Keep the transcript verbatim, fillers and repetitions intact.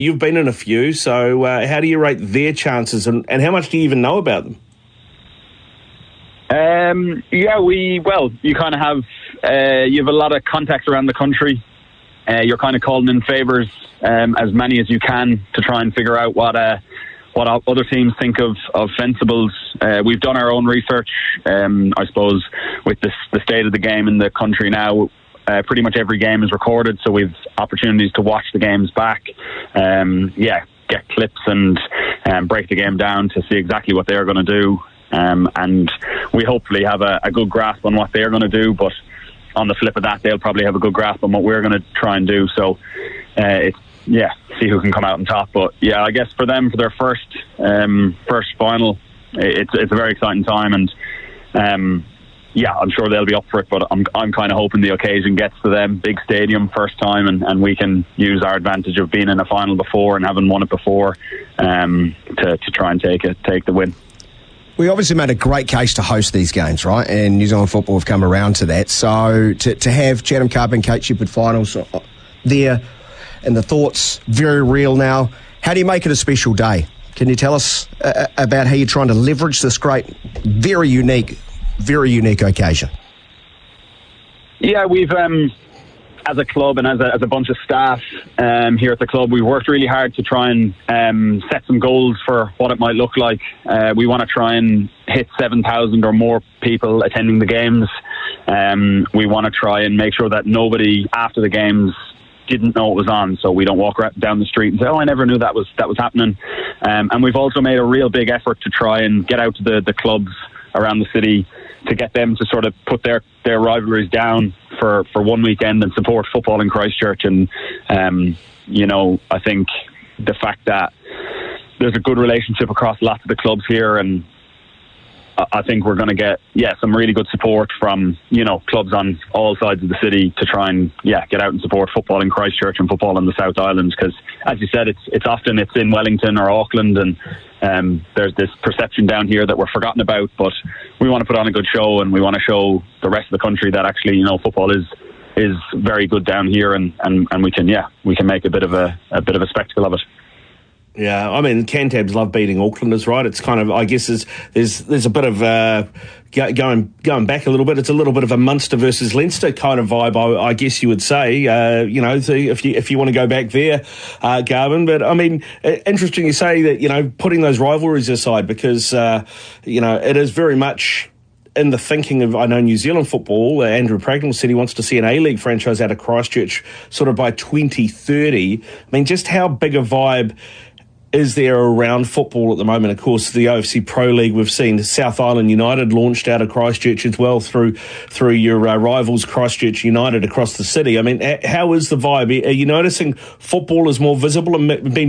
You've been in a few, so uh, how do you rate their chances, and, and how much do you even know about them? Um, yeah, we well, you kind of have uh, you have a lot of contacts around the country. Uh, you're kind of calling in favours, um, as many as you can, to try and figure out what uh, what other teams think of of Fencibles. Uh, we've done our own research. Um, I suppose with this, the state of the game in the country now. Uh, pretty much every game is recorded, so we've opportunities to watch the games back. Um, yeah, get clips and um, break the game down to see exactly what they're going to do. Um, and we hopefully have a, a good grasp on what they're going to do. But on the flip of that, they'll probably have a good grasp on what we're going to try and do. So uh, it's yeah, see who can come out on top. But yeah, I guess for them, for their first um, first final, it's it's a very exciting time, and. Um, Yeah, I'm sure they'll be up for it, but I'm I'm kind of hoping the occasion gets to them. Big stadium, first time, and, and we can use our advantage of being in a final before and having won it before um, to to try and take it, take the win. We obviously made a great case to host these games, right? And New Zealand football have come around to that. So to to have Chatham Cup and Kate Shepherd finals there, and the thoughts very real now. How do you make it a special day? Can you tell us uh, about how you're trying to leverage this great, very unique. Very unique occasion. Yeah, we've, um, as a club and as a, as a bunch of staff um, here at the club, we've worked really hard to try and um, set some goals for what it might look like. Uh, we want to try and hit seven thousand or more people attending the games. Um, we want to try and make sure that nobody after the games didn't know it was on, so we don't walk down the street and say, oh, I never knew that was that was happening. Um, and we've also made a real big effort to try and get out to the, the clubs around the city to get them to sort of put their, their rivalries down for, for one weekend and support football in Christchurch. And, um, you know, I think the fact that there's a good relationship across lots of the clubs here, and I think we're going to get, yeah, some really good support from, you know, clubs on all sides of the city to try and, yeah, get out and support football in Christchurch and football in the South Island. Because, as you said, it's it's often it's in Wellington or Auckland, and um, there's this perception down here that we're forgotten about. But we want to put on a good show, and we want to show the rest of the country that actually, you know, football is is very good down here, and, and, and we can, yeah, we can make a bit of a, a bit of a spectacle of it. Yeah, I mean, Cantabs love beating Aucklanders, right? It's kind of, I guess, there's there's, there's a bit of uh, going going back a little bit. It's a little bit of a Munster versus Leinster kind of vibe, I, I guess you would say. Uh, you know, so if you if you want to go back there, uh, Garvin. But I mean, interesting you say that. You know, putting those rivalries aside, because uh, you know it is very much in the thinking of, I know, New Zealand football. uh, Andrew Pragnell said he wants to see an A-League franchise out of Christchurch sort of by twenty thirty. I mean, just how big a vibe is there around football at the moment? Of course, the O F C Pro League, we've seen South Island United launched out of Christchurch as well through through your uh, rivals Christchurch United across the city. I mean, how is the vibe? Are you noticing football is more visible and being